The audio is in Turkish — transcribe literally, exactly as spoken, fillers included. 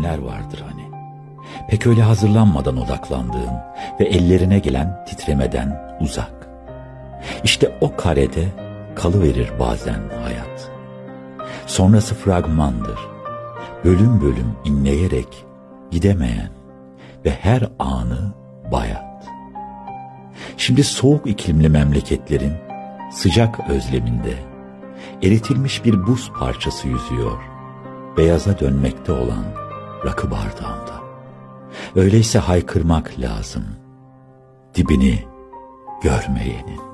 filmler vardır hani. Pek öyle hazırlanmadan odaklandığın ve ellerine gelen titremeden uzak. İşte o karede kalıverir bazen hayat. Sonrası fragmandır. Bölüm bölüm inleyerek gidemeyen ve her anı bayat. Şimdi soğuk iklimli memleketlerin sıcak özleminde eritilmiş bir buz parçası yüzüyor, beyaza dönmekte olan rakı bardağında. Öyleyse haykırmak lazım, dibini görmeyenin.